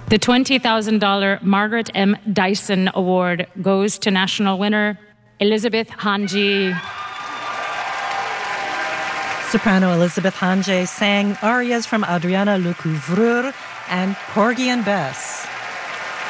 The $20,000 Margaret M. Dyson Award goes to national winner Elizabeth Hanji. Soprano Elizabeth Hanji sang arias from Adriana Lecouvreur and Porgy and Bess.